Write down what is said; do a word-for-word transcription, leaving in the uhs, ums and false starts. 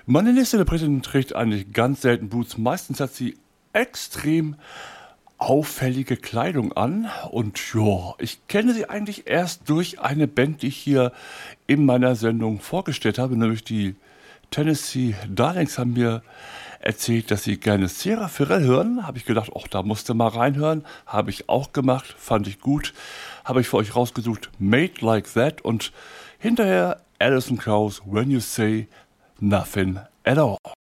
Meine nächste Interpretin trägt eigentlich ganz selten Boots. Meistens hat sie extrem auffällige Kleidung an. Und ja, ich kenne sie eigentlich erst durch eine Band, die ich hier in meiner Sendung vorgestellt habe, nämlich die Tennessee Darlings haben mir erzählt, dass sie gerne Sierra Ferrell hören. Habe ich gedacht, ach, da musst du mal reinhören. Habe ich auch gemacht, fand ich gut. Habe ich für euch rausgesucht, Made Like That. Und hinterher Alison Krauss, When You Say Nothing at All.